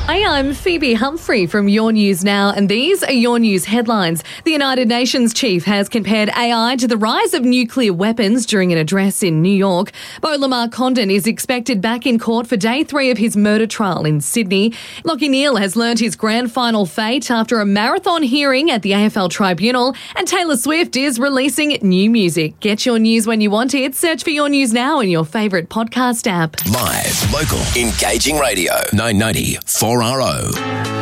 Hi, I'm Phoebe Humphrey from Your News Now, and these are Your News headlines. The United Nations chief has compared AI to the rise of nuclear weapons during an address in New York. Beau Lamar Condon is expected back in court for day 3 of his murder trial in Sydney. Lachie Neale has learnt his grand final fate after a marathon hearing at the AFL Tribunal, and Taylor Swift is releasing new music. Get your news when you want it. Search for Your News Now in your favourite podcast app. Live, local, engaging radio. 990 4RO.